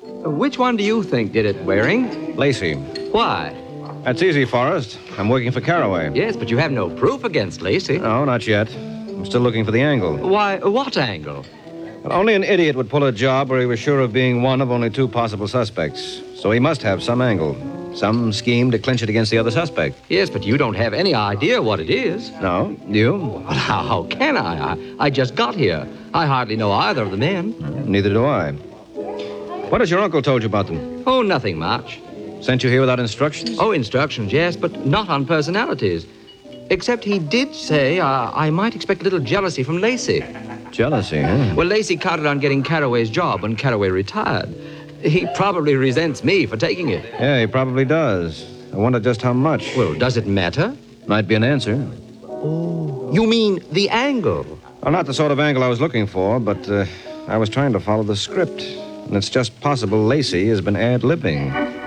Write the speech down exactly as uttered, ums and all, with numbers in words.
Which one do you think did it, Waring? Lacey. Why? That's easy, Forrest. I'm working for Carraway. Yes, but you have no proof against Lacey. No, not yet. I'm still looking for the angle. Why, what angle? Well, only an idiot would pull a job where he was sure of being one of only two possible suspects. So he must have some angle. Some scheme to clinch it against the other suspect. Yes, but you don't have any idea what it is. No? You? Well, how, how can I? I? I just got here. I hardly know either of the men. Neither do I. What has your uncle told you about them? Oh, nothing much. Sent you here without instructions? Oh, instructions, yes, but not on personalities. Except he did say uh, I might expect a little jealousy from Lacey. Jealousy, huh? Well, Lacey counted on getting Carraway's job when Carraway retired. He probably resents me for taking it. Yeah, he probably does. I wonder just how much. Well, does it matter? Might be an answer. Oh, you mean the angle? Well, not the sort of angle I was looking for, but uh, I was trying to follow the script. And it's just possible Lacey has been ad-libbing.